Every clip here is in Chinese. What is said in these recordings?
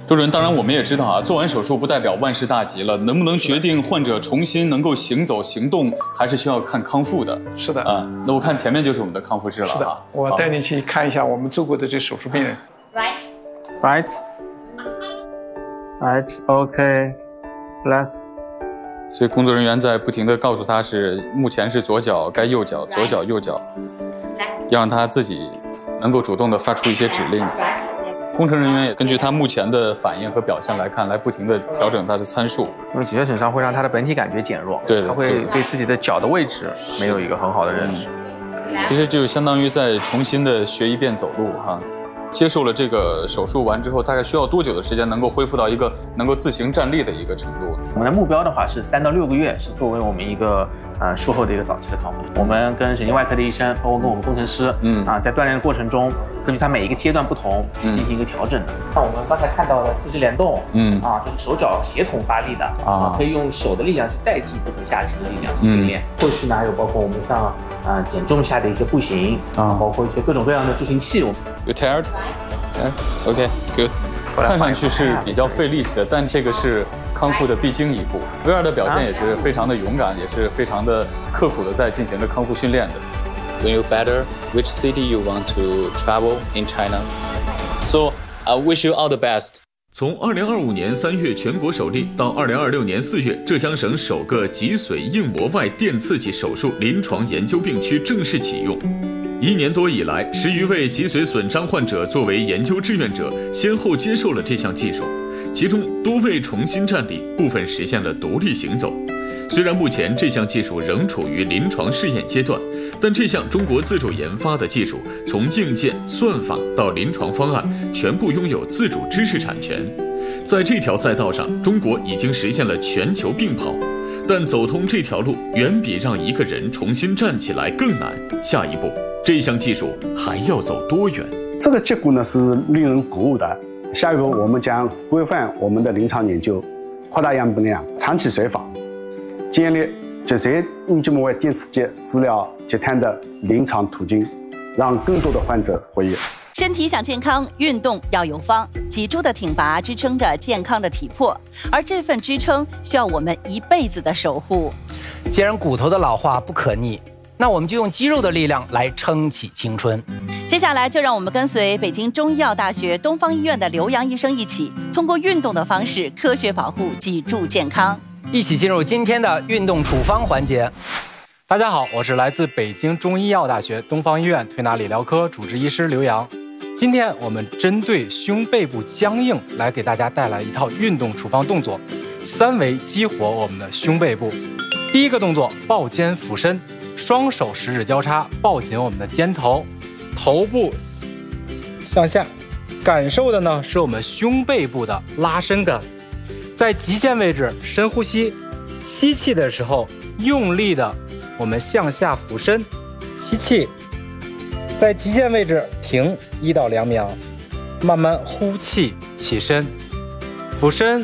周主任，当然我们也知道啊，做完手术不代表万事大吉了，能不能决定患者重新能够行走行动，还是需要看康复的。 是的啊，那我看前面就是我们的康复室了。 是的，我带你去看一下我们做过的这手术病人。 Right, OK, left。 所以工作人员在不停地告诉他目前是左脚该右脚，左脚右脚，要让他自己能够主动地发出一些指令。工程人员也根据他目前的反应和表现来看，来不停地调整他的参数。 因为脊椎损伤会让他的本体感觉减弱， 对的， 他会对自己的脚的位置没有一个很好的认识。 其实就相当于再重新的学一遍走路哈。接受了这个手术完之后，大概需要多久的时间能够恢复到一个能够自行站立的一个程度？ 我们的目标的话是3到6个月，是作为我们一个术后的一个早期的康复。我们跟神经外科的医生，包括跟我们工程师，在锻炼的过程中，根据他每一个阶段不同去进行一个调整的。像我们刚才看到的四肢联动，就是手脚协同发力的可以用手的力量去代替部分下肢的力量去训练。后续呢还有包括我们像减重下的一些步行包括一些各种各样的助行器。 You tired? OK, good. 看上去是比较费力气的，但这个是康复的必经一步。威尔的表现也是非常的勇敢，也是非常的刻苦的在进行着康复训练的。 When you're better, which city you want to travel in China? So I wish you all the best. 从2025年3月全国首例到2026年4月，浙江省首个脊髓硬膜外电刺激手术临床研究病区正式启用。1年多以来，10余位脊髓损伤患者作为研究志愿者，先后接受了这项技术，其中多位重新站立，部分实现了独立行走。虽然目前这项技术仍处于临床试验阶段，但这项中国自主研发的技术，从硬件、算法到临床方案，全部拥有自主知识产权。在这条赛道上，中国已经实现了全球并跑。但走通这条路，远比让一个人重新站起来更难。下一步，这项技术还要走多远？ 这个结果呢是令人鼓舞的。下一步，我们将规范我们的临床研究，扩大样本量，长期随访，建立脊髓硬筋膜外电刺激治疗截瘫的临床途径，让更多的患者获益。 身体想健康，运动要有方。脊柱的挺拔支撑着健康的体魄，而这份支撑需要我们一辈子的守护。 既然骨头的老化不可逆，那我们就用肌肉的力量来撑起青春。 接下来就让我们跟随北京中医药大学东方医院的刘洋医生一起，通过运动的方式科学保护脊柱健康。 一起进入今天的运动处方环节。 大家好，我是来自北京中医药大学东方医院推拿理疗科主治医师刘洋。今天我们针对胸背部僵硬来给大家带来一套运动处方动作，3维激活我们的胸背部。第一个动作，抱肩俯身，双手食指交叉抱紧我们的肩头，头部向下，感受的呢是我们胸背部的拉伸感。在极限位置深呼吸，吸气的时候用力的我们向下俯身，吸气，在极限位置停1到2秒，慢慢呼气起身，俯身，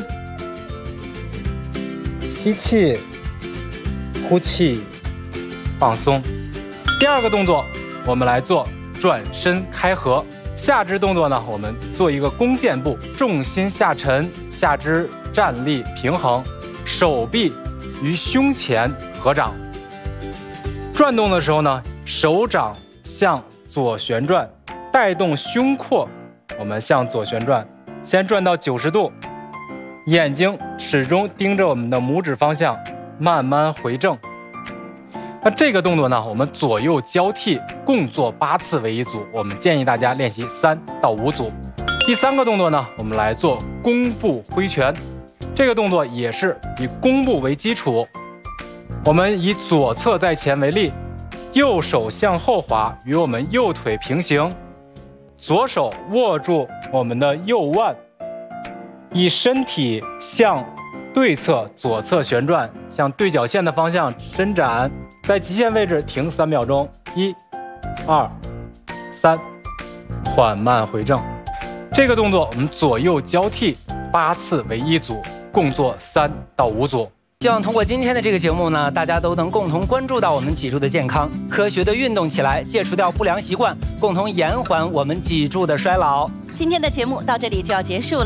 吸气，呼气，放松。第二个动作，我们来做转身开合。下肢动作呢，我们做一个弓箭步，重心下沉，下肢站立平衡，手臂于胸前合掌。转动的时候呢，手掌向左旋转，带动胸廓，我们向左旋转，先转到90度，眼睛始终盯着我们的拇指方向，慢慢回正。那这个动作呢，我们左右交替，共做8次为一组，我们建议大家练习3到5组。第3个动作呢，我们来做弓步挥拳，这个动作也是以弓步为基础，我们以左侧在前为例，右手向后滑，与我们右腿平行，左手握住我们的右腕，以身体向对侧左侧旋转，向对角线的方向伸展，在极限位置停3秒钟，1、2、3，缓慢回正。这个动作我们左右交替8次为一组，共做3到5组。 希望通过今天的这个节目呢，大家都能共同关注到我们脊柱的健康，科学的运动起来，戒除掉不良习惯，共同延缓我们脊柱的衰老。 今天的节目到这里就要结束了。